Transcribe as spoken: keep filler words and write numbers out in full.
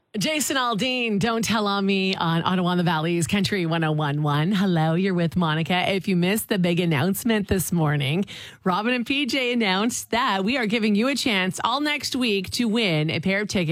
Jason Aldean, Don't Tell on Me on Ottawa and the Valley's Country one oh one point one. Hello, you're with Monica. If you missed the big announcement this morning, Robin and P J announced that we are giving you a chance all next week to win a pair of tickets